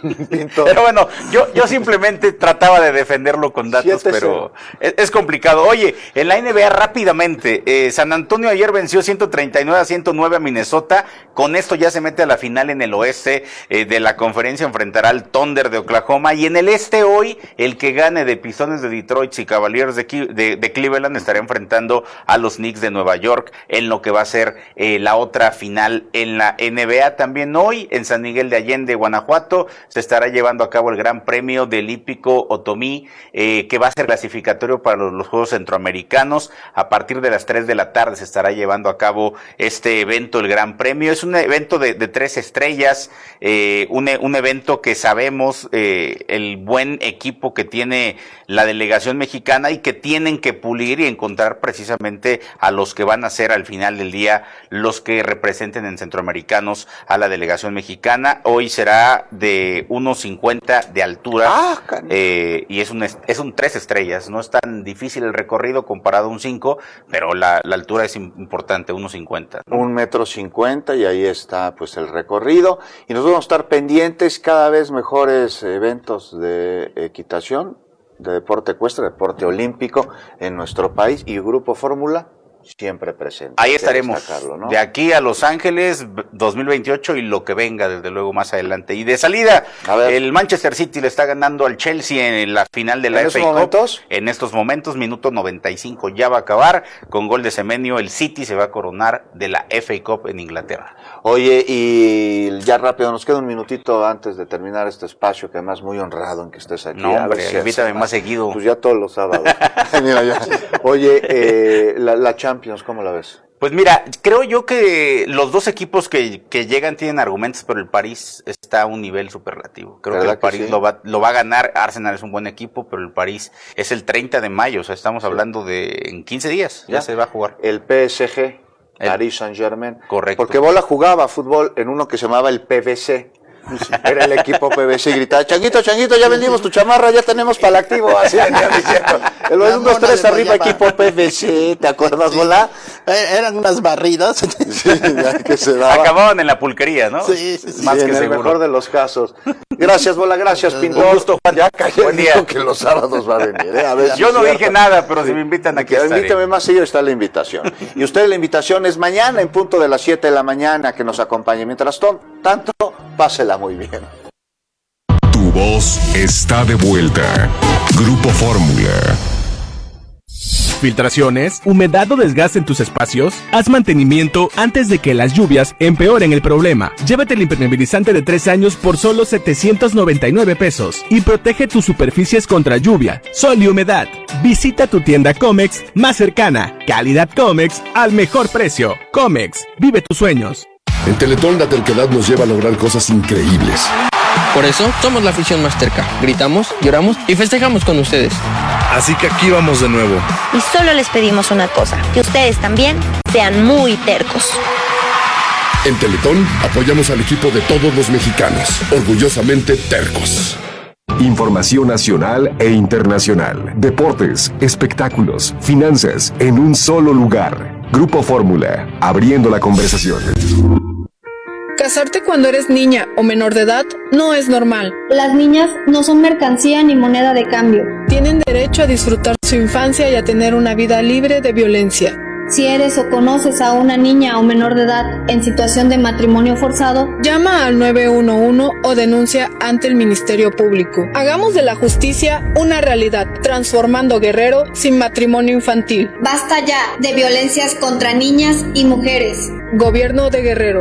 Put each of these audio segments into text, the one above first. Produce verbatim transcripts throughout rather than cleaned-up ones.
Pinto. Pero bueno, yo, yo simplemente trataba de defenderlo con datos, pero es, es complicado. Oye, en la N B A rápidamente, eh, San Antonio ayer venció ciento treinta y nueve a ciento nueve a Minnesota, con esto ya se mete a la final en el oeste eh, de la conferencia, enfrentará al Thunder de Oklahoma, y en el este hoy, el que gane de Pistones de Detroit y Cavaliers de, de, de Cleveland estará enfrentando a los Knicks de Nueva York en lo que va a ser eh, la otra final en la N B A. También hoy en San Miguel de Allende, Guanajuato, se estará llevando a cabo el Gran Premio del Hípico Otomí, eh, que va a ser clasificatorio para los, los Juegos Centroamericanos. A partir de las tres de la tarde se estará llevando a cabo este evento, el Gran Premio. Es un evento de, de tres estrellas, eh, un, un evento que sabemos eh, el buen equipo que tiene la delegación mexicana y que tienen que pulir y encontrar precisamente a los que van a ser al final del día los que representen en centroamericanos a la delegación mexicana. Hoy será de uno cincuenta de altura, ah, eh, y es un es un tres estrellas. No es tan difícil el recorrido comparado a un cinco, pero la, la altura es importante, uno cincuenta. Un metro cincuenta, y ahí está pues el recorrido, y nos vamos a estar pendientes cada vez mejores eventos de equitación, de deporte ecuestre, deporte olímpico en nuestro país, y Grupo Fórmula siempre presente. Ahí estaremos, ¿no? De aquí a Los Ángeles dos mil veintiocho y lo que venga desde luego más adelante. Y de salida, el Manchester City le está ganando al Chelsea en la final de la F A Cup. Momentos? En estos momentos, minuto noventa y cinco ya va a acabar, con gol de Semenyo, el City se va a coronar de la F A Cup en Inglaterra. Oye, y ya rápido, nos queda un minutito antes de terminar este espacio, que además muy honrado en que estés aquí. No, hombre, si invítame más seguido. Pues ya todos los sábados. Mira, ya. Oye, eh, la, la Champions, ¿cómo la ves? Pues mira, creo yo que los dos equipos que, que llegan tienen argumentos, pero el París está a un nivel superlativo. Creo que el París que sí? lo, va, lo va a ganar. Arsenal es un buen equipo, pero el París es el treinta de mayo, o sea, estamos sí. hablando de en quince días, ya, ya se va a jugar. El P S G, el Paris Saint-Germain. Correcto. Porque Bola jugaba fútbol en uno que se llamaba el P V C. Era el equipo P V C y gritaba: Changuito, Changuito, ya vendimos tu chamarra, ya tenemos para el activo. Así venía diciendo. El uno, dos, tres, arriba, equipo P V C. ¿Te acuerdas, sí. Bola? Eran unas barridas. Sí, ya que se daba. Acababan en la pulquería, ¿no? Sí, sí, sí. Más sí, que en seguro. El mejor de los casos. Gracias, Bola, gracias, Pintor. Gusto, Juan. Ya callé que los sábados va a venir. ¿eh? A ver, yo no cierto. dije nada, pero si me invitan aquí estaré. Invítame más seguido, está la invitación. Y usted, la invitación es mañana en punto de las siete de la mañana, que nos acompañe. Mientras tanto, pásela muy bien. Tu voz está de vuelta. Grupo Fórmula. Filtraciones, humedad o desgaste en tus espacios. Haz mantenimiento antes de que las lluvias empeoren el problema. Llévate el impermeabilizante de tres años por solo setecientos noventa y nueve pesos y protege tus superficies contra lluvia, sol y humedad. Visita tu tienda Comex más cercana. Calidad Comex al mejor precio. Comex, vive tus sueños. En Teletón la terquedad nos lleva a lograr cosas increíbles. Por eso somos la afición más terca. Gritamos, lloramos y festejamos con ustedes. Así que aquí vamos de nuevo. Y solo les pedimos una cosa, que ustedes también sean muy tercos. En Teletón apoyamos al equipo de todos los mexicanos, orgullosamente tercos. Información nacional e internacional, deportes, espectáculos, finanzas, en un solo lugar. Grupo Fórmula, abriendo la conversación. Casarte cuando eres niña o menor de edad no es normal. Las niñas no son mercancía ni moneda de cambio. Tienen derecho a disfrutar su infancia y a tener una vida libre de violencia. Si eres o conoces a una niña o menor de edad en situación de matrimonio forzado, llama al nueve uno uno o denuncia ante el Ministerio Público. Hagamos de la justicia una realidad, transformando Guerrero sin matrimonio infantil. Basta ya de violencias contra niñas y mujeres. Gobierno de Guerrero.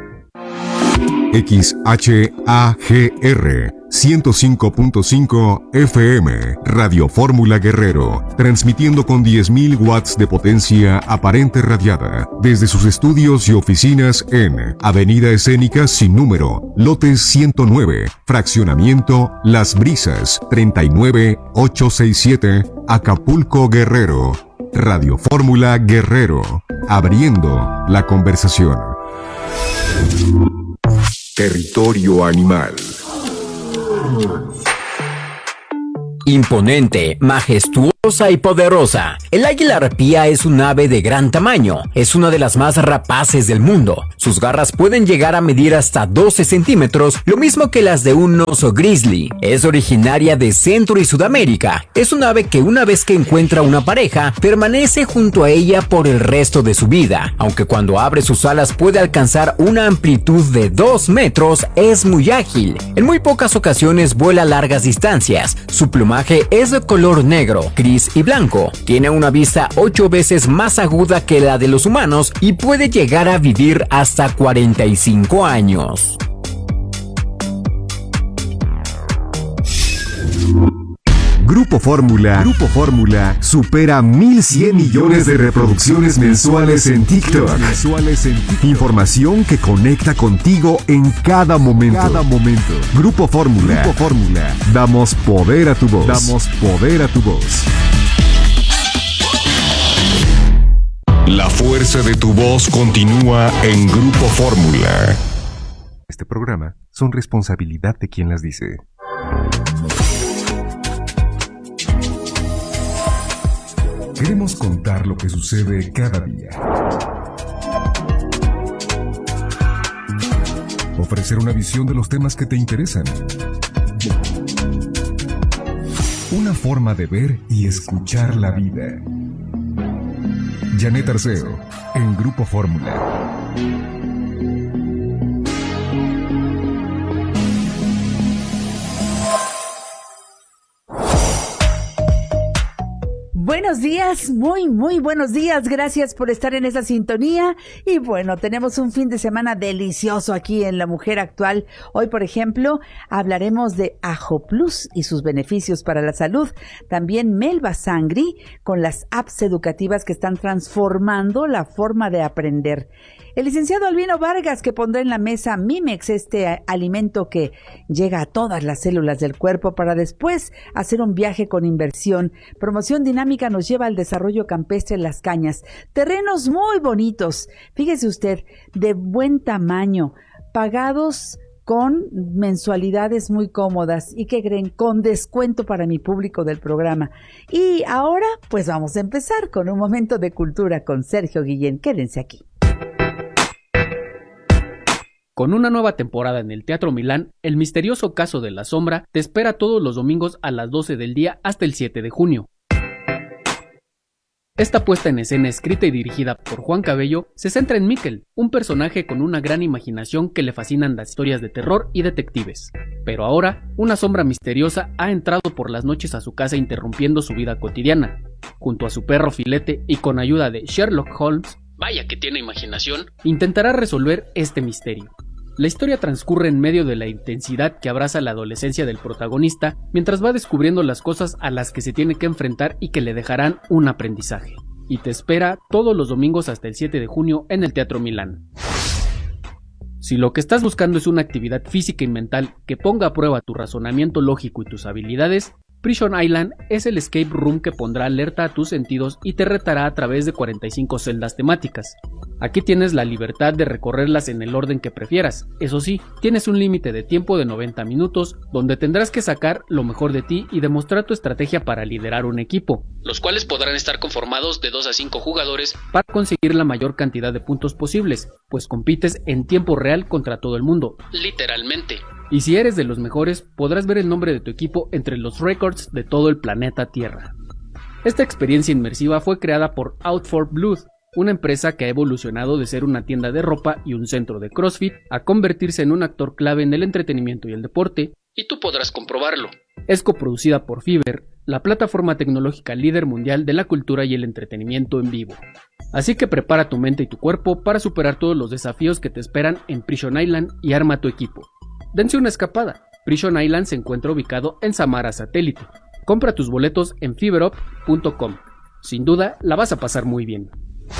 X H A G R ciento cinco punto cinco F M, Radio Fórmula Guerrero, transmitiendo con diez mil watts de potencia aparente radiada, desde sus estudios y oficinas en Avenida Escénica sin número, lote ciento nueve, fraccionamiento Las Brisas, treinta y nueve ochocientos sesenta y siete, Acapulco, Guerrero. Radio Fórmula Guerrero, abriendo la conversación. Territorio animal. Imponente, majestuoso y poderosa. El águila arpía es un ave de gran tamaño. Es una de las más rapaces del mundo. Sus garras pueden llegar a medir hasta doce centímetros, lo mismo que las de un oso grizzly. Es originaria de Centro y Sudamérica. Es un ave que una vez que encuentra una pareja, permanece junto a ella por el resto de su vida. Aunque cuando abre sus alas puede alcanzar una amplitud de dos metros, es muy ágil. En muy pocas ocasiones vuela largas distancias. Su plumaje es de color negro, gris y blanco. Tiene una vista ocho veces más aguda que la de los humanos y puede llegar a vivir hasta cuarenta y cinco años. Grupo Fórmula, Grupo Fórmula supera mil cien millones de reproducciones mensuales en TikTok. Mensuales en TikTok. Información que conecta contigo en cada momento. Cada momento. Grupo Fórmula, Grupo Fórmula. Damos poder a tu voz. Damos poder a tu voz. La fuerza de tu voz continúa en Grupo Fórmula. Este programa son responsabilidad de quien las dice. Queremos contar lo que sucede cada día. Ofrecer una visión de los temas que te interesan. Una forma de ver y escuchar la vida. Janet Arceo, en Grupo Fórmula. Buenos días, muy, muy buenos días. Gracias por estar en esa sintonía. Y bueno, tenemos un fin de semana delicioso aquí en La Mujer Actual. Hoy, por ejemplo, hablaremos de Ajo Plus y sus beneficios para la salud. También Melba Sangri con las apps educativas que están transformando la forma de aprender. El licenciado Albino Vargas, que pondrá en la mesa Mimex, este alimento que llega a todas las células del cuerpo para después hacer un viaje con inversión. Promoción Dinámica nos lleva al desarrollo campestre en Las Cañas. Terrenos muy bonitos, fíjese usted, de buen tamaño, pagados con mensualidades muy cómodas y que creen con descuento para mi público del programa. Y ahora, pues vamos a empezar con un momento de cultura con Sergio Guillén. Quédense aquí. Con una nueva temporada en el Teatro Milán, El misterioso caso de la sombra te espera todos los domingos a las doce del día hasta el siete de junio. Esta puesta en escena, escrita y dirigida por Juan Cabello, se centra en Miquel, un personaje con una gran imaginación que le fascinan las historias de terror y detectives. Pero ahora, una sombra misteriosa ha entrado por las noches a su casa interrumpiendo su vida cotidiana. Junto a su perro Filete y con ayuda de Sherlock Holmes, vaya que tiene imaginación, intentará resolver este misterio. La historia transcurre en medio de la intensidad que abraza la adolescencia del protagonista, mientras va descubriendo las cosas a las que se tiene que enfrentar y que le dejarán un aprendizaje. Y te espera todos los domingos hasta el siete de junio en el Teatro Milán. Si lo que estás buscando es una actividad física y mental que ponga a prueba tu razonamiento lógico y tus habilidades, Prison Island es el escape room que pondrá alerta a tus sentidos y te retará a través de cuarenta y cinco celdas temáticas. Aquí tienes la libertad de recorrerlas en el orden que prefieras. Eso sí, tienes un límite de tiempo de noventa minutos, donde tendrás que sacar lo mejor de ti y demostrar tu estrategia para liderar un equipo, los cuales podrán estar conformados de dos a cinco jugadores para conseguir la mayor cantidad de puntos posibles, pues compites en tiempo real contra todo el mundo, literalmente. Y si eres de los mejores, podrás ver el nombre de tu equipo entre los récords de todo el planeta Tierra. Esta experiencia inmersiva fue creada por Out for Blood, una empresa que ha evolucionado de ser una tienda de ropa y un centro de CrossFit a convertirse en un actor clave en el entretenimiento y el deporte, y tú podrás comprobarlo. Es coproducida por Fiverr, la plataforma tecnológica líder mundial de la cultura y el entretenimiento en vivo. Así que prepara tu mente y tu cuerpo para superar todos los desafíos que te esperan en Prison Island y arma tu equipo. Dense una escapada. Prison Island se encuentra ubicado en Samara Satélite. Compra tus boletos en fiverr punto com. Sin duda, la vas a pasar muy bien.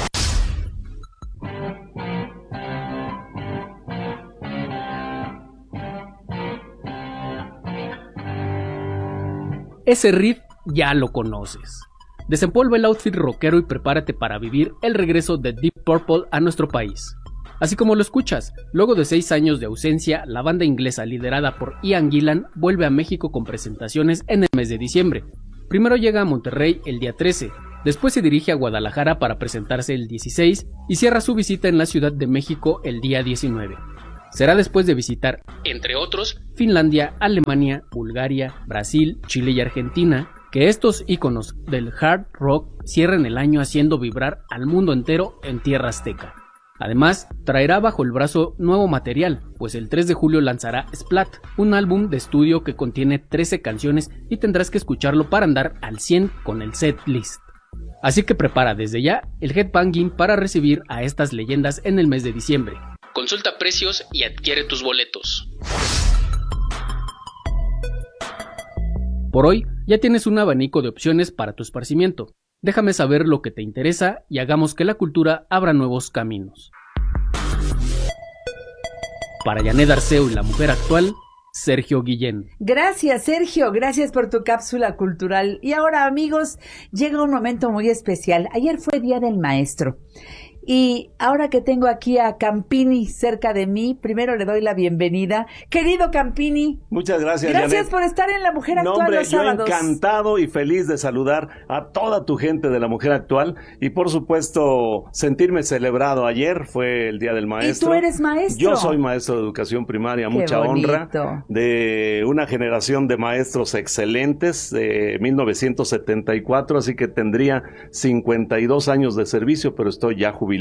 Ese riff ya lo conoces. Desempolva el outfit rockero y prepárate para vivir el regreso de Deep Purple a nuestro país. Así como lo escuchas, luego de seis años de ausencia, la banda inglesa liderada por Ian Gillan vuelve a México con presentaciones en el mes de diciembre. Primero llega a Monterrey el día trece, después se dirige a Guadalajara para presentarse el dieciséis y cierra su visita en la Ciudad de México el día diecinueve. Será después de visitar, entre otros, Finlandia, Alemania, Bulgaria, Brasil, Chile y Argentina, que estos íconos del hard rock cierren el año haciendo vibrar al mundo entero en tierra azteca. Además, traerá bajo el brazo nuevo material, pues el tres de julio lanzará Splat, un álbum de estudio que contiene trece canciones y tendrás que escucharlo para andar al cien con el set list. Así que prepara desde ya el headbanging para recibir a estas leyendas en el mes de diciembre. Consulta precios y adquiere tus boletos. Por hoy, ya tienes un abanico de opciones para tu esparcimiento. Déjame saber lo que te interesa y hagamos que la cultura abra nuevos caminos. Para Janet Arceo y la mujer actual, Sergio Guillén. Gracias, Sergio, gracias por tu cápsula cultural. Y ahora, amigos, llega un momento muy especial. Ayer fue Día del Maestro. Y ahora que tengo aquí a Campini cerca de mí, primero le doy la bienvenida. Querido Campini. Muchas gracias, Gracias Janet. por estar en La Mujer no, Actual hombre, los sábados. Yo encantado y feliz de saludar a toda tu gente de La Mujer Actual y, por supuesto, sentirme celebrado. Ayer fue el Día del Maestro. ¿Y tú eres maestro? Yo soy maestro de educación primaria, Qué mucha bonito. honra, de una generación de maestros excelentes de mil novecientos setenta y cuatro, así que tendría cincuenta y dos años de servicio, pero estoy ya jubilado.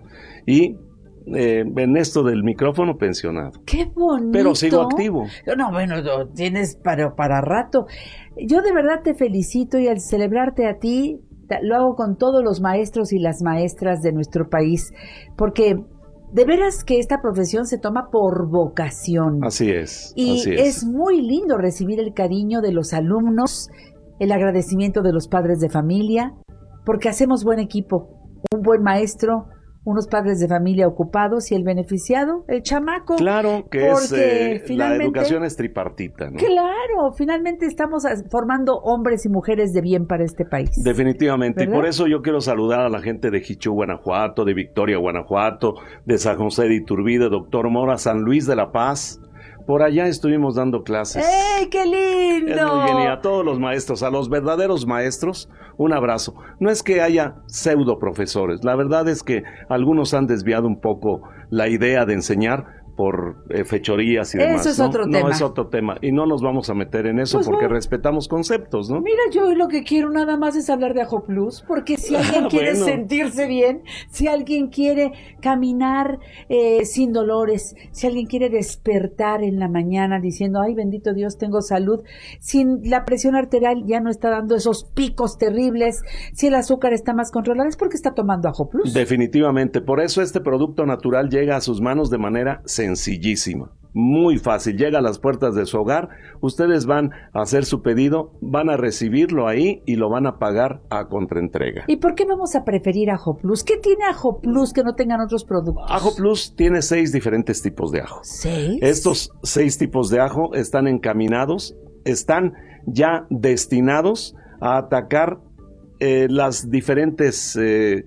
Y eh, en esto del micrófono pensionado. ¡Qué bonito! Pero sigo activo. No, bueno, no, tienes para, para rato. Yo de verdad te felicito y al celebrarte a ti, lo hago con todos los maestros y las maestras de nuestro país, porque de veras que esta profesión se toma por vocación. Así es. Y así es. es muy lindo recibir el cariño de los alumnos, el agradecimiento de los padres de familia, porque hacemos buen equipo. Un buen maestro, unos padres de familia ocupados y el beneficiado, el chamaco. Claro que es, eh, finalmente, la educación es tripartita, ¿no? Claro, finalmente estamos formando hombres y mujeres de bien para este país. Definitivamente, ¿verdad? Y por eso yo quiero saludar a la gente de Jichú, Guanajuato, de Victoria, Guanajuato, de San José de Iturbide, Doctor Mora, San Luis de la Paz. Por allá estuvimos dando clases. ¡Ey, qué lindo! Es muy bien, y a todos los maestros, a los verdaderos maestros, un abrazo. No es que haya pseudo profesores, la verdad es que algunos han desviado un poco la idea de enseñar por eh, fechorías y demás. Eso es ¿no? otro no, tema. es otro tema, y no nos vamos a meter en eso Pues porque bueno. respetamos conceptos, ¿no? Mira, yo lo que quiero nada más es hablar de Ajo Plus, porque si alguien quiere Bueno. sentirse bien, si alguien quiere caminar eh, sin dolores, si alguien quiere despertar en la mañana diciendo, ay, bendito Dios, tengo salud, si la presión arterial ya no está dando esos picos terribles, si el azúcar está más controlado, es porque está tomando Ajo Plus. Definitivamente, por eso este producto natural llega a sus manos de manera sencillísima, muy fácil, llega a las puertas de su hogar, ustedes van a hacer su pedido, van a recibirlo ahí y lo van a pagar a contraentrega. ¿Y por qué vamos a preferir Ajo Plus? ¿Qué tiene Ajo Plus que no tengan otros productos? Ajo Plus tiene seis diferentes tipos de ajo. ¿Seis? Estos seis tipos de ajo están encaminados, están ya destinados a atacar eh, las diferentes... Eh,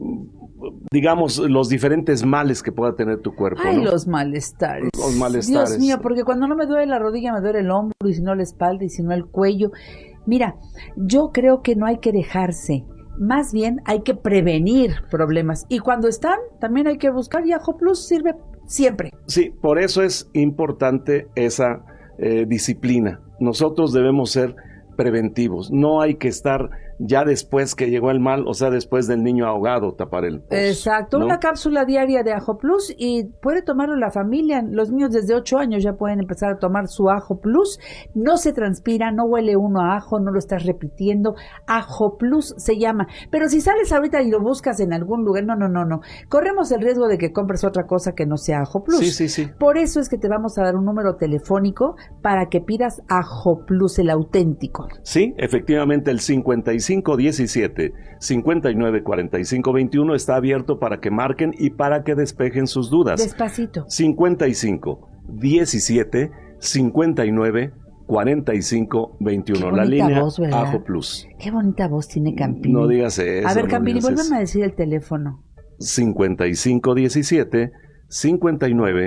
digamos, los diferentes males que pueda tener tu cuerpo. Ay, ¿no? los malestares. Los malestares. Dios mío, porque cuando no me duele la rodilla, me duele el hombro, y si no la espalda, y si no el cuello. Mira, yo creo que no hay que dejarse. Más bien hay que prevenir problemas. Y cuando están, también hay que buscar, y Ajo Plus sirve siempre. Sí, por eso es importante esa eh, disciplina. Nosotros debemos ser preventivos. No hay que estar ya después que llegó el mal, o sea, después del niño ahogado, tapar el pozo. Exacto, ¿no? Una cápsula diaria de Ajo Plus y puede tomarlo la familia. Los niños desde ocho años ya pueden empezar a tomar su Ajo Plus. No se transpira, no huele uno a ajo, no lo estás repitiendo. Ajo Plus se llama. Pero si sales ahorita y lo buscas en algún lugar, no, no, no, no. Corremos el riesgo de que compres otra cosa que no sea Ajo Plus. Sí, sí, sí. Por eso es que te vamos a dar un número telefónico para que pidas Ajo Plus, el auténtico. Sí, efectivamente, el cincuenta y cinco diecisiete, cincuenta y nueve cuarenta y cinco veintiuno está abierto para que marquen y para que despejen sus dudas. Despacito. cincuenta y cinco diecisiete, cincuenta y nueve cuarenta y cinco veintiuno. La línea voz, ¿verdad? Ajo Plus. Qué bonita voz tiene Campini. No digas eso. A ver, no Campini, digas vuélveme eso. a decir el teléfono. cincuenta y cinco diecisiete, cincuenta y nueve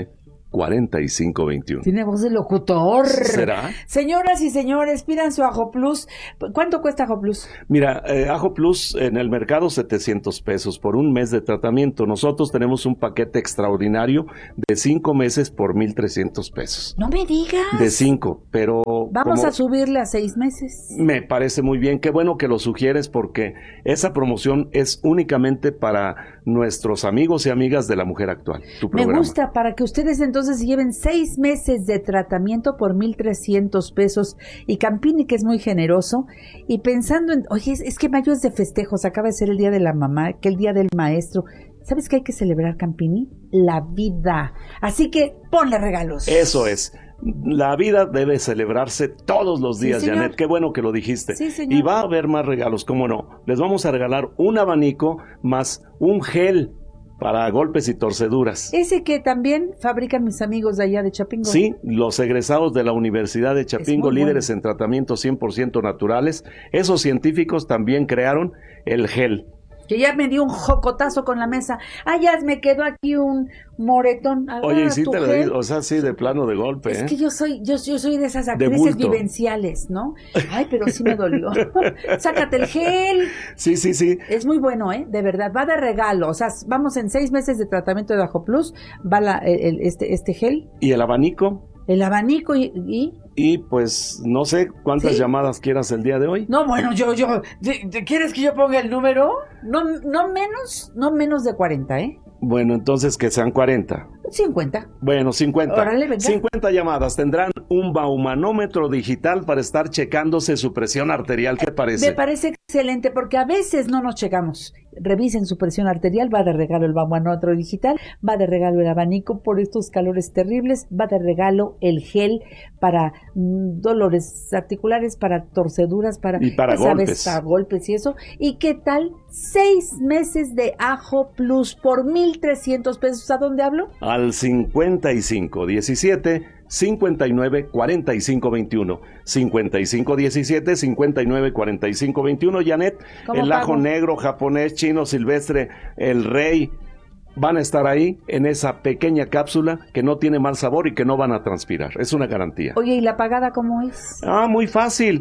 cuarenta y cinco veintiuno. Tiene voz de locutor. ¿Será? Señoras y señores, pidan su Ajo Plus. ¿Cuánto cuesta Ajo Plus? Mira, eh, Ajo Plus en el mercado setecientos pesos por un mes de tratamiento. Nosotros tenemos un paquete extraordinario de cinco meses por mil trescientos pesos. No me digas. De cinco, pero... Vamos como a subirle a seis meses. Me parece muy bien. Qué bueno que lo sugieres porque esa promoción es únicamente para nuestros amigos y amigas de La Mujer Actual. Tu programa. Me gusta, para que ustedes entonces lleven seis meses de tratamiento por mil trescientos pesos. Y Campini, que es muy generoso, y pensando en, oye, es, es que mayo es de festejos, acaba de ser el día de la mamá, que el día del maestro. ¿Sabes qué hay que celebrar, Campini? La vida. Así que ponle regalos. Eso es. La vida debe celebrarse todos los días, sí, Janet. Qué bueno que lo dijiste. Sí, señor. Y va a haber más regalos, ¿cómo no? Les vamos a regalar un abanico más un gel para golpes y torceduras. Ese que también fabrican mis amigos de allá de Chapingo. Sí, los egresados de la Universidad de Chapingo, líderes bueno. en tratamientos cien por ciento naturales. Esos científicos también crearon el gel. Que ya me dio un jocotazo con la mesa. Ah, ya me quedó aquí un moretón. Ah, Oye, y sí te lo digo, o sea, sí, de plano de golpe. Es ¿eh? que yo soy, yo, yo soy de esas actrices de vivenciales, ¿no? Ay, pero sí me dolió. Sácate el gel. Sí, sí, sí. Es muy bueno, ¿eh? De verdad, va de regalo. O sea, vamos en seis meses de tratamiento de Ajo Plus, va la, el, este, este gel. ¿Y el abanico? El abanico y... y... Y pues no sé cuántas ¿Sí? llamadas quieras el día de hoy. No, bueno, yo, yo, ¿quieres que yo ponga el número? No, no menos, no menos de cuarenta, ¿eh? Bueno, entonces que sean cuarenta. cincuenta. Bueno, cincuenta. Órale, venga. cincuenta llamadas. Tendrán un baumanómetro digital para estar checándose su presión arterial. ¿Qué parece? Me parece excelente porque a veces no nos checamos. Revisen su presión arterial, va de regalo el baumanómetro digital, va de regalo el abanico por estos calores terribles, va de regalo el gel para mm, dolores articulares, para torceduras, para, y para golpes. Sabes, para golpes y eso. ¿Y qué tal? Seis meses de Ajo Plus por mil trescientos pesos. ¿A dónde hablo? Al cincuenta y cinco diecisiete cincuenta y nueve cuarenta y cinco veintiuno. cincuenta y cinco diecisiete cincuenta y nueve cuarenta y cinco veintiuno. Janet, el ajo negro, japonés, chino, silvestre, el rey, van a estar ahí en esa pequeña cápsula que no tiene mal sabor y que no van a transpirar. Es una garantía. Oye, ¿y la pagada cómo es? Ah, muy fácil.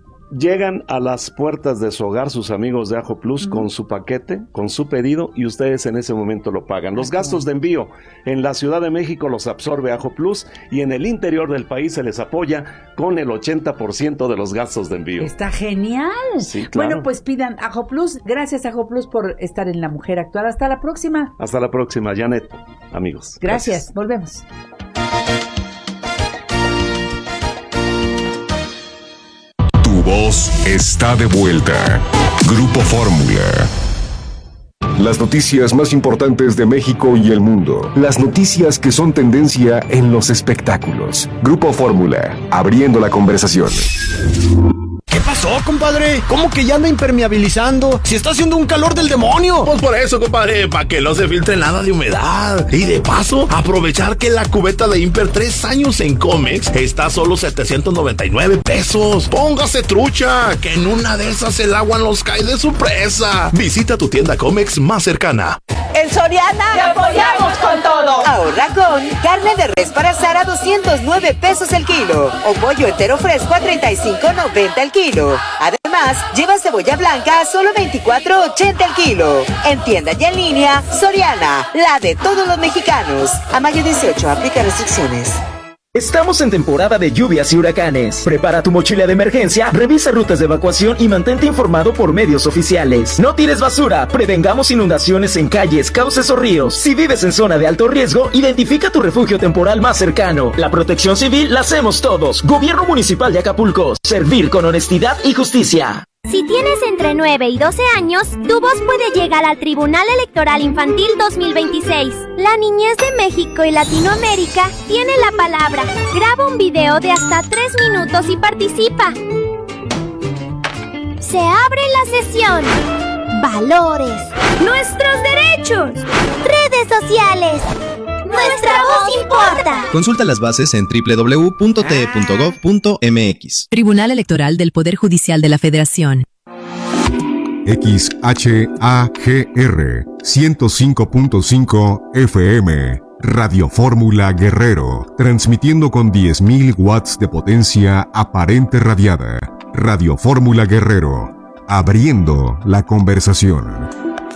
Llegan a las puertas de su hogar sus amigos de Ajo Plus uh-huh. con su paquete, con su pedido, y ustedes en ese momento lo pagan. Los gastos de envío en la Ciudad de México los absorbe Ajo Plus, y en el interior del país se les apoya con el ochenta por ciento de los gastos de envío. Está genial. Sí, claro. Bueno, pues pidan Ajo Plus. Gracias, Ajo Plus, por estar en La Mujer Actual. Hasta la próxima. Hasta la próxima, Janet, amigos. Gracias. Gracias. Volvemos. Tu voz está de vuelta. Grupo Fórmula. Las noticias más importantes de México y el mundo. Las noticias que son tendencia en los espectáculos. Grupo Fórmula, abriendo la conversación. ¿Qué pasó, compadre? ¿Cómo que ya anda impermeabilizando? Si está haciendo un calor del demonio. Pues por eso, compadre, para que no se filtre nada de humedad. Y de paso, aprovechar que la cubeta de Imper tres años en Comex está a solo setecientos noventa y nueve pesos. Póngase trucha, que en una de esas el agua nos cae de sorpresa. Visita tu tienda Comex más cercana. En Soriana te apoyamos con todo. Ahorra con carne de res para asar a doscientos nueve pesos el kilo o pollo entero fresco a treinta y cinco noventa el kilo. Además, lleva cebolla blanca a solo veinticuatro ochenta el kilo. En tienda y en línea, Soriana, la de todos los mexicanos. A mayo dieciocho, aplica restricciones. Estamos en temporada de lluvias y huracanes. Prepara tu mochila de emergencia, revisa rutas de evacuación y mantente informado por medios oficiales. No tires basura, prevengamos inundaciones en calles, cauces o ríos. Si vives en zona de alto riesgo, identifica tu refugio temporal más cercano. La protección civil la hacemos todos. Gobierno Municipal de Acapulco. Servir con honestidad y justicia. Si tienes entre nueve y doce años, tu voz puede llegar al Tribunal Electoral Infantil dos mil veintiséis. La niñez de México y Latinoamérica tiene la palabra. Graba un video de hasta tres minutos y participa. Se abre la sesión. Valores. Nuestros derechos. Redes sociales. Nuestra voz importa. Consulta las bases en doble u doble u doble u punto t e punto gov punto m x. Tribunal Electoral del Poder Judicial de la Federación. X H A G R ciento cinco punto cinco F M Radio Fórmula Guerrero, transmitiendo con diez mil watts de potencia aparente radiada. Radio Fórmula Guerrero, abriendo la conversación.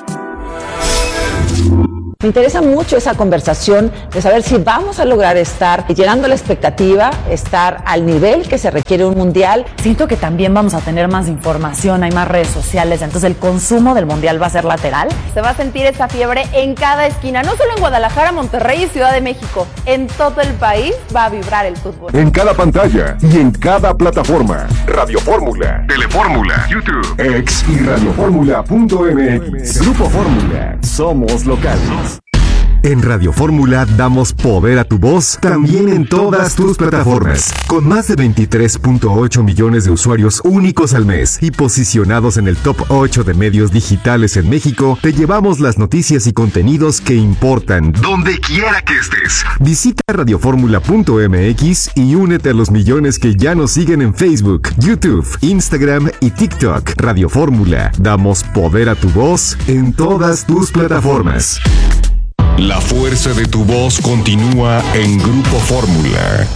Me interesa mucho esa conversación de saber si vamos a lograr estar llenando la expectativa, estar al nivel que se requiere un mundial. Siento que también vamos a tener más información, hay más redes sociales, entonces el consumo del mundial va a ser lateral. Se va a sentir esa fiebre en cada esquina, no solo en Guadalajara, Monterrey y Ciudad de México. En todo el país va a vibrar el fútbol. En cada pantalla y en cada plataforma. Radio Fórmula, Telefórmula, YouTube, X y radiofórmula punto m x. Grupo Fórmula, somos locales. En Radio Fórmula damos poder a tu voz también en todas tus plataformas. Con más de veintitrés punto ocho millones de usuarios únicos al mes y posicionados en el top ocho de medios digitales en México, te llevamos las noticias y contenidos que importan donde quiera que estés. Visita radiofórmula punto m x y únete a los millones que ya nos siguen en Facebook, YouTube, Instagram y TikTok. Radio Fórmula, damos poder a tu voz en todas tus plataformas. La fuerza de tu voz continúa en Grupo Fórmula.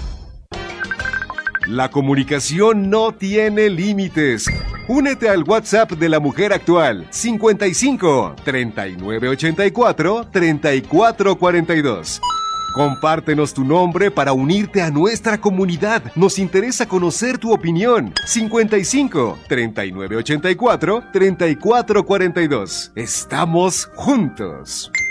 La comunicación no tiene límites. Únete al WhatsApp de la mujer actual, cincuenta y cinco, treinta y nueve ochenta y cuatro, treinta y cuatro cuarenta y dos. Compártenos tu nombre para unirte a nuestra comunidad. Nos interesa conocer tu opinión. cincuenta y cinco, treinta y nueve ochenta y cuatro, treinta y cuatro cuarenta y dos. Estamos juntos.